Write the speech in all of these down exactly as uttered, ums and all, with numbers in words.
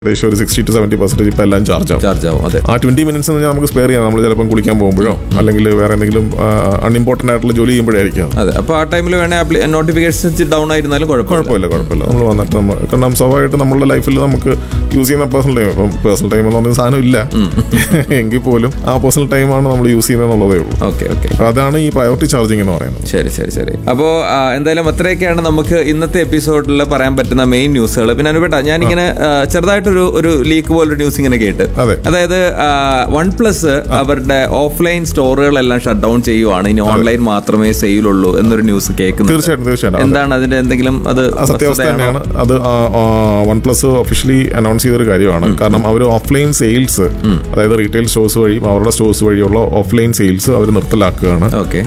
ഏകദേശം ഒരു sixty to seventy percentage ഇപ്പം എല്ലാം ചാർജ് ആവും ചാർജ് ആവും അതെ. ആ ട്വന്റി മിനിറ്റ്സ് എന്ന് പറഞ്ഞാൽ നമുക്ക് സ്പെയർ ചെയ്യാം. നമ്മൾ ചിലപ്പം കുളിക്കാൻ പോകുമ്പോഴോ അല്ലെങ്കിൽ വേറെ എന്തെങ്കിലും അൺഇമ്പോർട്ടന്റ് ആയിട്ടുള്ള ജോലി ചെയ്യുമ്പോഴായിരിക്കും. അതെ, അപ്പോൾ ആ ടൈമിൽ വേണേൽ നോട്ടിഫിക്കേഷൻസ് ഡൗൺ ആയിരുന്നാലും കുഴപ്പമില്ല കുഴപ്പമില്ല നമ്മൾ വന്നിട്ട് നമ്മൾ കാരണം സ്വാഭാവികമായിട്ട് നമ്മുടെ ലൈഫിൽ നമുക്ക് യൂസ് ചെയ്യുന്ന പേഴ്സണൽ ടൈം. ഇപ്പം പേഴ്സണൽ ടൈം എന്ന് പറഞ്ഞ സാധനം ഇല്ല എങ്കിൽ പോലും ആ പേഴ്സണൽ ടൈമാണ് നമ്മൾ യൂസ് ചെയ്യുന്നത് എന്നുള്ളതേ ഉള്ളൂ. ഓക്കെ ഓക്കെ, അതാണ് ഈ പ്രയോറിറ്റി ചാർജിങ് എന്ന് പറയുന്നത്. ശരി ശരി ശരി. അപ്പോൾ എന്തായാലും അത്രയൊക്കെയാണ് നമുക്ക് ഇന്നത്തെ എപ്പിസോഡിൽ പറയാൻ പറ്റുന്ന മെയിൻ ന്യൂസുകൾ. പിന്നെ അനുപേട്ട, ഞാനിങ്ങനെ ചെറുതായിട്ടൊരു ഒരു ലീക്ക് പോലൊരു ന്യൂസ് ഇങ്ങനെ കേട്ട്, അതായത് വൺ പ്ലസ് അവരുടെ ഓഫ്ലൈൻ സ്റ്റോറുകളെല്ലാം ഷട്ട് ഡൗൺ ചെയ്യുവാണ്, ഇനി ഓൺലൈൻ മാത്രമേ സെയിലുള്ളൂ എന്നൊരു ന്യൂസ് കേൾക്കുന്നു. തീർച്ചയായിട്ടും തീർച്ചയായിട്ടും എന്താണ് അതിന്റെ എന്തെങ്കിലും അത് സത്യാവസ്ഥ തന്നെയാണ്. അത് വൺ പ്ലസ് ഒഫീഷ്യലി അനൗൺസ് ചെയ്തൊരു കാര്യമാണ്. കാരണം അവർ ഓഫ്ലൈൻ സെയിൽസ്, അതായത് റീറ്റെയിൽ സ്റ്റോഴ്സ് വഴിയും അവരുടെ സ്റ്റോഴ്സ് വഴിയുള്ള ഓഫ്ലൈൻ സെയിൽസ് അവർ നിർത്തലാക്കുകയാണ്.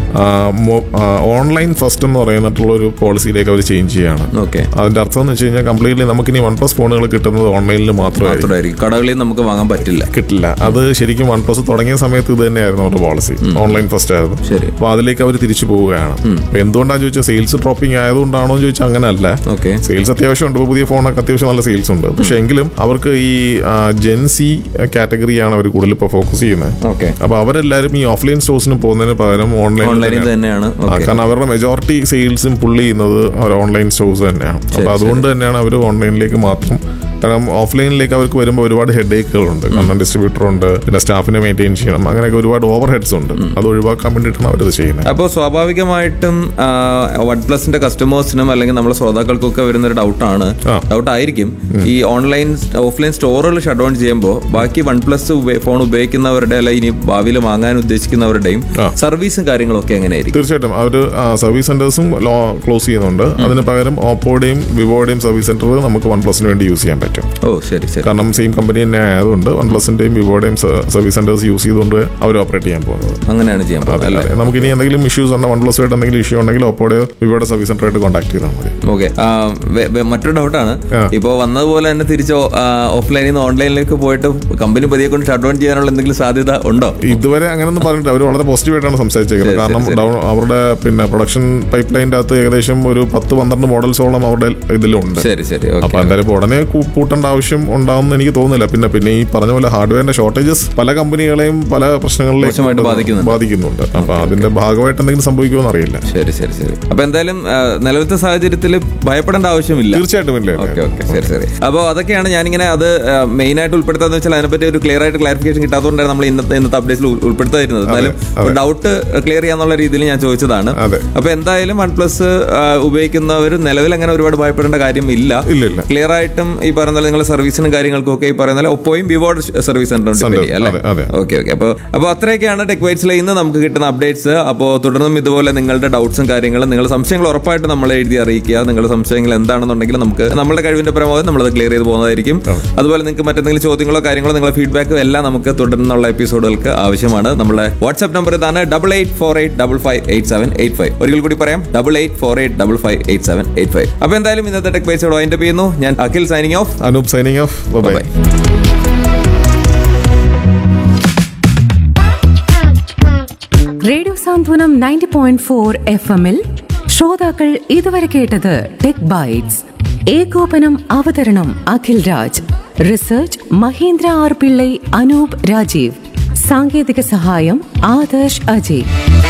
ഓൺലൈൻ ഫസ്റ്റ് എന്ന് പറയുന്നിട്ടുള്ള ഒരു പോളിസിയിലേക്ക് അവർ ചേഞ്ച് ചെയ്യാണ്. അതിന്റെ അർത്ഥം എന്ന് വെച്ച് കഴിഞ്ഞാൽ കംപ്ലീറ്റ്ലി നമുക്കിനി വൺ പ്ലസ് ഫോണുകൾ കിട്ടുന്നത് ഓൺലൈനിൽ മാത്രമായിരിക്കും, കടകളിൽ നമുക്ക് വാങ്ങാൻ പറ്റില്ല കിട്ടില്ല. അത് ശരിക്കും വൺ പ്ലസ് തുടങ്ങിയ സമയത്ത് ഇത് തന്നെയായിരുന്നു അവരുടെ പോളിസി, ഓൺലൈൻ ഫസ്റ്റ് ആയിരുന്നു. അപ്പൊ അതിലേക്ക് അവർ തിരിച്ചു പോവുകയാണ്. എന്തുകൊണ്ടാണ് ചോദിച്ചാൽ സെയിൽസ് ഡ്രോപ്പിംഗ് ആയതുകൊണ്ടാണോ എന്ന് ചോദിച്ചാൽ അങ്ങനെ അല്ല. സെയിൽസ് അത്യാവശ്യം ഉണ്ട്, പുതിയ ഫോണൊക്കെ അത്യാവശ്യം നല്ല സെയിൽസ് ഉണ്ട്. പക്ഷെ എങ്കിലും അവർക്ക് ഈ ജെൻസി കാറ്റഗറിയാണ് അവർ കൂടുതൽ ഇപ്പോൾ ഫോക്കസ് ചെയ്യുന്നത്. അപ്പൊ അവരെല്ലാരും ഈ ഓഫ്ലൈൻ സ്റ്റോഴ്സിന് പോകുന്നതിന് പകരം ഓൺലൈൻ തന്നെയാണ്. കാരണം അവരുടെ മെജോറിറ്റി സെയിൽസും പുള്ള് ചെയ്യുന്നത് അവർ ഓൺലൈൻ സ്റ്റോഴ്സ് തന്നെയാണ്. അപ്പൊ അതുകൊണ്ട് തന്നെയാണ് അവർ ഓൺലൈനിലേക്ക് മാത്രം. കാരണം ഓഫ്ലൈനിലേക്ക് അവർക്ക് വരുമ്പോൾ ഒരുപാട് ഹെഡ് ഏക്കുകളുണ്ട്. കാരണം ഡിസ്ട്രിബ്യൂട്ടർ ഉണ്ട്, പിന്നെ സ്റ്റാഫിനെ മെയിൻറ്റെയിൻ ചെയ്യണം, അങ്ങനെയൊക്കെ ഒരുപാട് ഓവർ ഹെഡ്സ് ഉണ്ട്. അത് ഒഴിവാക്കാൻ വേണ്ടിയിട്ടാണ് അവരത് ചെയ്യുന്നത്. അപ്പോൾ സ്വാഭാവികമായിട്ടും വൺ പ്ലസിന്റെ കസ്റ്റമേഴ്സിനും അല്ലെങ്കിൽ നമ്മുടെ ശ്രോതാക്കൾക്കൊക്കെ വരുന്നൊരു ഡൗട്ടാണ് ഡൗട്ട് ആയിരിക്കും ഈ ഓൺലൈൻ ഓഫ്ലൈൻ സ്റ്റോറുകൾ ഷട്ട് ഡൗൺ ചെയ്യുമ്പോൾ ബാക്കി വൺ പ്ലസ് ഫോൺ ഉപയോഗിക്കുന്നവരുടെ അല്ലെങ്കിൽ ഇനി ഭാവിയിൽ വാങ്ങാൻ ഉദ്ദേശിക്കുന്നവരുടെയും സർവീസും കാര്യങ്ങളൊക്കെ എങ്ങനെയായിരിക്കും? തീർച്ചയായിട്ടും അവർ സർവീസ് സെന്റേഴ്സും ക്ലോസ് ചെയ്യുന്നുണ്ട്. അതിന് പകരം ഓപ്പോയുടെയും വിവോയുടെയും സർവീസ് സെന്റർ നമുക്ക് വൺ പ്ലസിന് വേണ്ടി യൂസ് ചെയ്യാൻ പറ്റും. ഓ ശരി ശരി. കാരണം സെയിം കമ്പനി തന്നെ ആയതുകൊണ്ട് വൺ പ്ലസിന്റെയും വിവോയുടെയും സർവീസ് സെന്റേഴ്സ് യൂസ് ചെയ്തുകൊണ്ട് അവർ ഓപ്പറേറ്റ് ചെയ്യാൻ പോകുന്നത്. അങ്ങനെയാണ് ചെയ്യാൻ പോകുന്നത്. നമുക്ക് ഇനി എന്തെങ്കിലും ഇഷ്യൂസ് ഉണ്ടോ, വൺ പ്ലസ് ആയിട്ട് എന്തെങ്കിലും ഇഷ്യൂ ഉണ്ടെങ്കിൽ ഓപ്പോയുടെ വിവോയുടെ സർവീസ് സെന്റർ ആയിട്ട് കോൺടാക്ട് ചെയ്താൽ മതി. ഓക്കെ. മറ്റൊരു ഡൗട്ടാണ്, ഇപ്പോൾ വന്നതുപോലെ തന്നെ തിരിച്ച് ഓഫ്ലൈനിൽ നിന്ന് ഓൺലൈനിലേക്ക് പോയിട്ട് കമ്പനി പതിയെ കൊണ്ട് ഷട്ട് ഡൗൺ ചെയ്യാനുള്ള എന്തെങ്കിലും സാധ്യത ഉണ്ടോ? ഇതുവരെ അങ്ങനെയൊന്നും പറഞ്ഞിട്ട് അവർ വളരെ പോസിറ്റീവ് ആയിട്ടാണ് സംസാരിച്ചേക്കുന്നത്. കാരണം അവരുടെ പിന്നെ പ്രൊഡക്ഷൻ പൈപ്പ് ലൈൻ്റെ അകത്ത് ഏകദേശം ഒരു പത്ത് പന്ത്രണ്ട് മോഡൽസോളം അവരുടെ ഇതിലുണ്ട്. ശരി ശരി. അപ്പൊ എന്തായാലും ഉടനെ കൂട്ടേണ്ട ആവശ്യം ഉണ്ടാവുമെന്ന് എനിക്ക് തോന്നുന്നില്ല. പിന്നെ പിന്നെ ഈ പറഞ്ഞ പോലെ ഹാർഡ്വെയറിന്റെ ഷോർട്ടേജസ് പല കമ്പനികളെയും പല പ്രശ്നങ്ങളിലേക്ക് ബാധിക്കുന്നുണ്ട്. അപ്പൊ അതിന്റെ ഭാഗമായിട്ട് എന്തെങ്കിലും സംഭവിക്കുമെന്ന് അറിയില്ല. ശരി ശരി ശരി. അപ്പൊ എന്തായാലും നിലവിലത്തെ സാഹചര്യത്തിൽ ഭയപ്പെടേണ്ട ആവശ്യമില്ല. തീർച്ചയായിട്ടും ഇല്ല. ഓക്കെ ഓക്കെ ശരി ശരി. അപ്പോൾ അതൊക്കെയാണ് ഞാനിങ്ങനെ അത് മെയിൻ ആയിട്ട് ഉൾപ്പെടുത്താന്ന് വെച്ചാൽ അതിനെപ്പറ്റി ഒരു ക്ലിയർ ആയിട്ട് ക്ലാരിഫിക്കേഷൻ കിട്ടാത്തതുകൊണ്ടാണ് നമ്മൾ ഇന്നത്തെ ഇന്നത്തെ അപ്ഡേറ്റ്സിൽ ഉൾപ്പെടുത്താതിരുന്നത്. എന്നാലും ഡൗട്ട് ക്ലിയർ ചെയ്യാന്നുള്ള രീതിയിൽ ഞാൻ ചോദിച്ചതാണ്. അപ്പൊ എന്തായാലും വൺ പ്ലസ് ഉപയോഗിക്കുന്നവർ നിലവിൽ അങ്ങനെ ഒരുപാട് ഭയപ്പെടേണ്ട കാര്യം ഇല്ല. ക്ലിയർ ആയിട്ടും ഈ പറയുന്ന നിങ്ങളുടെ സർവീസിനും കാര്യങ്ങൾക്കും ഒക്കെ ഈ പറയുന്ന ഒപ്പോയും വിവോയുടെ സർവീസ് സെന്റർ അല്ലേ? Okay okay. അപ്പോൾ അപ്പോൾ അത്രയൊക്കെയാണ് ടെക് ബൈറ്റ്സിൽ ഇന്ന് നമുക്ക് കിട്ടുന്ന അപ്ഡേറ്റ്സ്. അപ്പോൾ തുടർന്നും ഇതുപോലെ നിങ്ങളുടെ ഡൗട്ട്സും കാര്യങ്ങളും നിങ്ങളുടെ സംശയങ്ങൾ ഉറപ്പായിട്ട് നമ്മളെ എഴുതി അറിയിക്കുക. നിങ്ങളുടെ സംശയങ്ങൾ എന്താണെന്നുണ്ടെങ്കിൽ നമുക്ക് നമ്മുടെ കഴിവിന്റെ പരമാവധി നമ്മളത് ക്ലിയർ ചെയ്ത് പോകുന്നതായിരിക്കും. അതുപോലെ നിങ്ങൾക്ക് മറ്റെന്തെങ്കിലും ചോദ്യങ്ങളോ കാര്യങ്ങളോ നിങ്ങളുടെ ഫീഡ്ബാക്കും എല്ലാം നമുക്ക് തുടർന്നുള്ള എപ്പിസോഡുകൾക്ക് ആവശ്യമാണ്. നമ്മുടെ വാട്സ്ആപ്പ് നമ്പർ ഇതാണ് double eight four eight double five eight seven eight five. ഒരിക്കൽ കൂടി പറയാം, double eight four eight double five eight seven eight five. അപ്പോൾ എന്തായാലും ഇന്നത്തെ ടെക് ബൈറ്റ്സ് വൈൻഡ് അപ്പ് ചെയ്യുന്നു. ഞാൻ Akhil signing off, Anoop signing off. Bye bye. Radio സാന്ത്വനം ninety point four F എമ്മിൽ ശ്രോതാക്കൾ ഇതുവരെ കേട്ടത് ടെക് ബൈറ്റ്സ്. ഏകോപനം അവതരണം അഖിൽ രാജ്. Research Mahendra R Pillai, Anoop Rajeev. സാങ്കേതിക സഹായം ആദർശ് അജയ്.